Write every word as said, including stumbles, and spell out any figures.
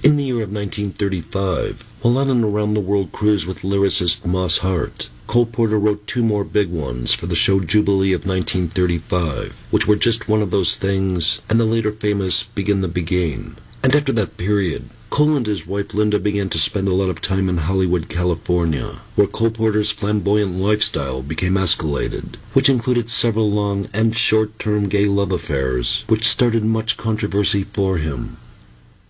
In the year of nineteen thirty-five, while on an around-the-world cruise with lyricist Moss Hart, Cole Porter wrote two more big ones for the show Jubilee of nineteen thirty-five, which were Just One of Those Things and the later famous Begin the Beguine. And after that period, Cole and his wife Linda began to spend a lot of time in Hollywood, California, where Cole Porter's flamboyant lifestyle became escalated, which included several long and short-term gay love affairs, which started much controversy for him.